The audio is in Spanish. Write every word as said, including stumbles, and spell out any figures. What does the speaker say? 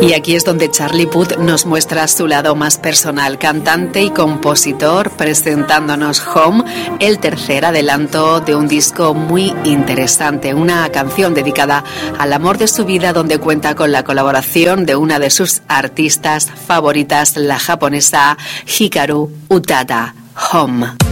Y aquí es donde Charlie Puth nos muestra su lado más personal, cantante y compositor, presentándonos Home, el tercer adelanto de un disco muy interesante, una canción dedicada al amor de su vida, donde cuenta con la colaboración de una de sus artistas favoritas, la japonesa Hikaru Utada. Home.